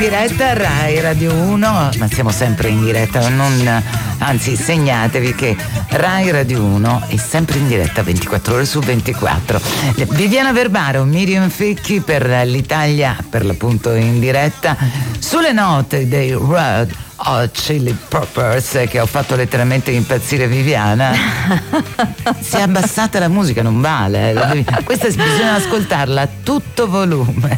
diretta Rai Radio 1, ma siamo sempre in diretta, anzi segnatevi che Rai Radio 1 è sempre in diretta 24 ore su 24. Viviana Verbaro, Miriam Fecchi per l'Italia, per l'appunto in diretta, sulle note dei Red Hot Chili Peppers, che ho fatto letteralmente impazzire Viviana. Si è abbassata la musica, non vale, questa bisogna ascoltarla a tutto volume.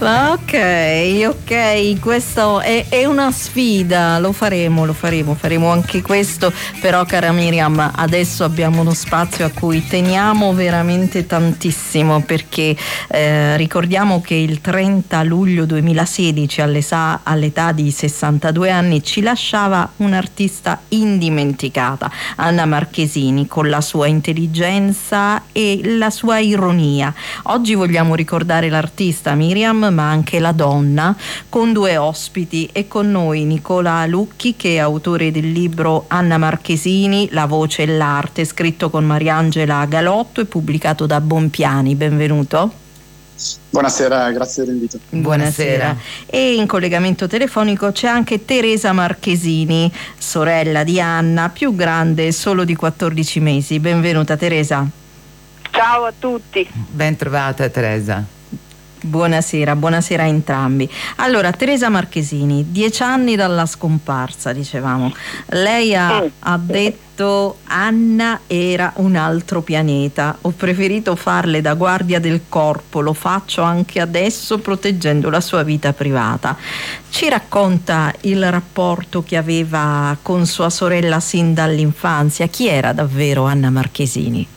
Ok, questo è una sfida, lo faremo anche questo, però cara Miriam, adesso abbiamo uno spazio a cui teniamo veramente tantissimo, perché ricordiamo che il 30 luglio 2016 all'età di 62 anni ci lasciava un'artista indimenticata, Anna Marchesini, con la sua intelligenza e la sua ironia. Oggi vogliamo ricordare l'artista Miriam, ma anche la donna, con due ospiti. E con noi Nicola Lucchi, che è autore del libro Anna Marchesini, La voce e l'arte, scritto con Mariangela Galotto e pubblicato da Bonpiani. Benvenuto. Buonasera, grazie dell'invito. Buonasera. E in collegamento telefonico c'è anche Teresa Marchesini, sorella di Anna, più grande solo di 14 mesi. Benvenuta Teresa. Ciao a tutti. Ben trovata Teresa. Buonasera a entrambi. Allora, Teresa Marchesini, 10 anni dalla scomparsa, dicevamo. Lei ha detto: Anna era un altro pianeta, ho preferito farle da guardia del corpo, lo faccio anche adesso proteggendo la sua vita privata. Ci racconta il rapporto che aveva con sua sorella sin dall'infanzia. Chi era davvero Anna Marchesini?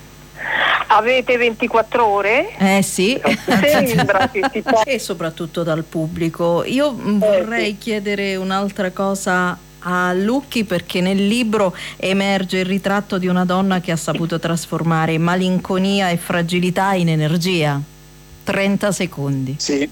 Avete 24 ore? Sì. Sembra che si può. E soprattutto dal pubblico. Io vorrei chiedere un'altra cosa a Lucchi, perché nel libro emerge il ritratto di una donna che ha saputo trasformare malinconia e fragilità in energia. 30 secondi. Sì.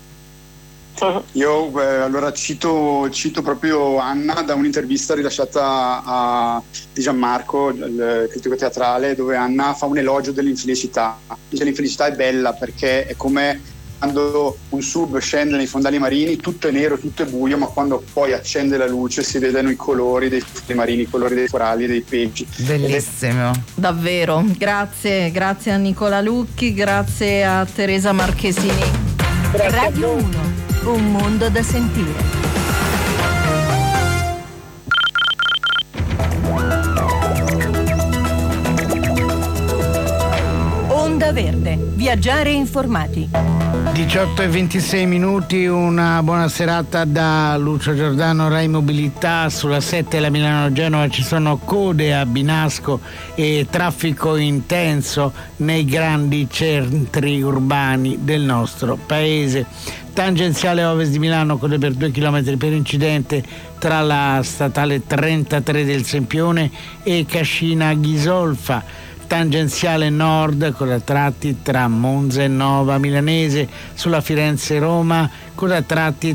Io allora cito proprio Anna da un'intervista rilasciata a Di Gianmarco, il critico teatrale, dove Anna fa un elogio dell'infelicità. Dice: l'infelicità è bella perché è come quando un sub scende nei fondali marini, tutto è nero, tutto è buio, ma quando poi accende la luce si vedono i colori dei fondali marini, i colori dei coralli e dei pesci. Bellissimo. Davvero, grazie a Nicola Lucchi, grazie a Teresa Marchesini. Radio 1, un mondo da sentire. Onda Verde, viaggiare informati. 18:26, una buona serata da Lucio Giordano, Rai Mobilità. Sulla 7 la Milano-Genova ci sono code a Binasco e traffico intenso nei grandi centri urbani del nostro paese. Tangenziale ovest di Milano, code per 2 chilometri per incidente tra la statale 33 del Sempione e Cascina Ghisolfa. Tangenziale nord con la tratti tra Monza e Nova Milanese, sulla Firenze-Roma con la tratti